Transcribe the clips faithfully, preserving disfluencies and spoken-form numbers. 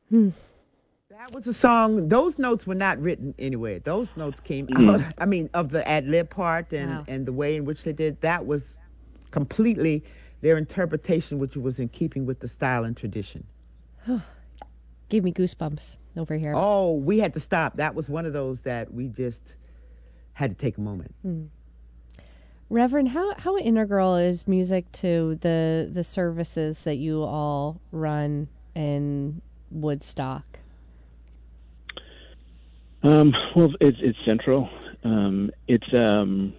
Hmm. That was a song. Those notes were not written anywhere. Those notes came out. Mm. I mean, of the ad lib part and Wow. and the way in which they did that was completely their interpretation, which was in keeping with the style and tradition. Gave me goosebumps over here. Oh, we had to stop. That was one of those that we just had to take a moment. Reverend, how, how integral is music to the the services that you all run in Woodstock? Um, well, it's it's central. Um, it's um,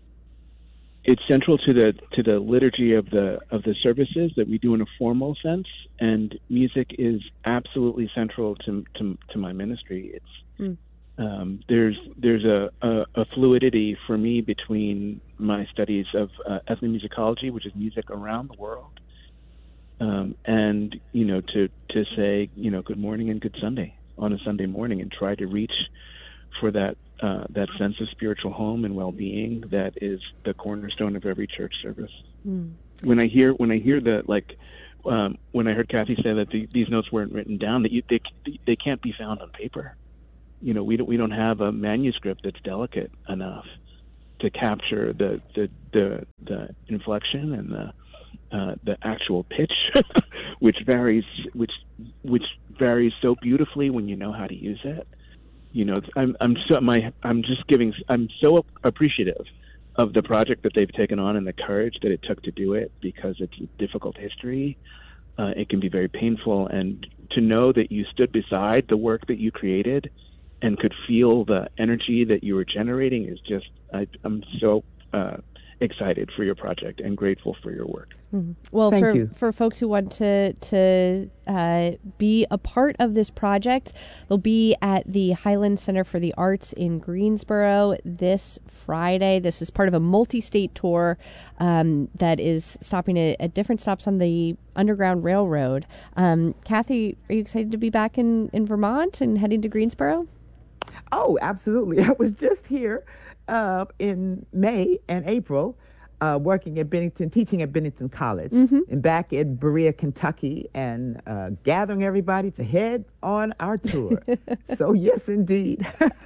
it's central to the to the liturgy of the of the services that we do in a formal sense, and music is absolutely central to to, to my ministry. It's Mm. um, there's there's a, a, a fluidity for me between my studies of uh, ethnomusicology, which is music around the world, um, and you know to to say you know good morning and good Sunday on a Sunday morning, and try to reach for that uh, that sense of spiritual home and well-being that is the cornerstone of every church service. Mm. When I hear when I hear that, like um, when I heard Kathy say that the, these notes weren't written down, that you, they they can't be found on paper. You know, we don't we don't have a manuscript that's delicate enough to capture the the the, the inflection and the uh, the actual pitch, which varies which which varies so beautifully when you know how to use it. You know, I'm I'm so my I'm just giving I'm so appreciative of the project that they've taken on and the courage that it took to do it, because it's a difficult history. Uh, it can be very painful, and to know that you stood beside the work that you created and could feel the energy that you were generating is just I, I'm so uh, excited for your project and grateful for your work. Mhm. Well, Thank for, you. for folks who want to to uh, be a part of this project, they'll be at the Highland Center for the Arts in Greensboro this Friday. This is part of a multi-state tour um, that is stopping at, at different stops on the Underground Railroad. Um, Kathy, are you excited to be back in, in Vermont and heading to Greensboro? Oh, absolutely. I was just here uh, in May and April uh, working at Bennington, teaching at Bennington College, and back in Berea, Kentucky, and uh, gathering everybody to head on our tour. So, yes, indeed.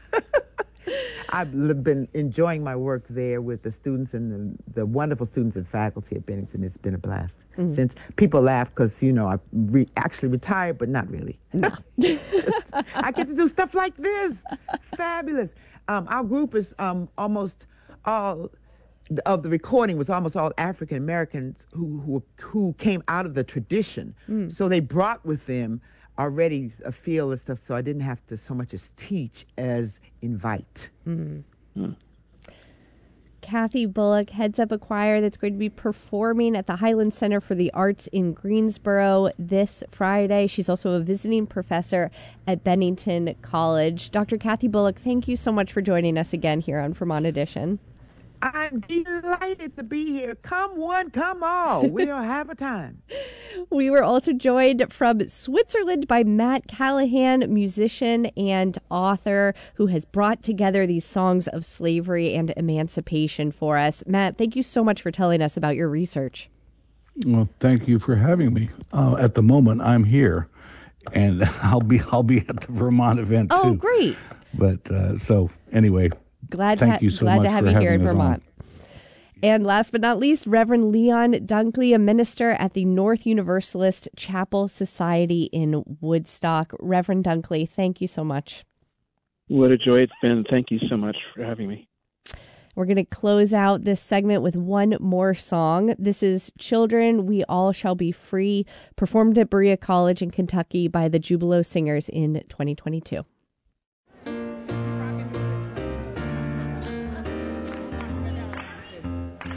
I've l- been enjoying my work there with the students and the, the wonderful students and faculty at Bennington. It's been a blast. Since people laugh because, you know, I re- actually retired, but not really. Just, I get to do stuff like this. Fabulous. Um, our group is um, almost all of the recording was almost all African Americans who, who who came out of the tradition. So they brought with them already a feel and stuff. So I didn't have to so much as teach as invite. Kathy Bullock heads up a choir that's going to be performing at the Highland Center for the Arts in Greensboro this Friday. She's also a visiting professor at Bennington College. Doctor Kathy Bullock, thank you so much for joining us again here on Vermont Edition. I'm delighted to be here. Come one, come all. We'll have a time. We were also joined from Switzerland by Matt Callahan, musician and author, who has brought together these songs of slavery and emancipation for us. Matt, thank you so much for telling us about your research. Well, thank you for having me. Uh, at the moment, I'm here, and I'll be I'll be at the Vermont event too. Oh, great. But uh, so anyway, Glad thank to, you so glad much to have for you here having in us on. Vermont. And last but not least, Reverend Leon Dunkley, a minister at the North Universalist Chapel Society in Woodstock. Reverend Dunkley, thank you so much. What a joy it's been. Thank you so much for having me. We're going to close out this segment with one more song. This is Children, We All Shall Be Free, performed at Berea College in Kentucky by the Jubilo Singers in twenty twenty-two.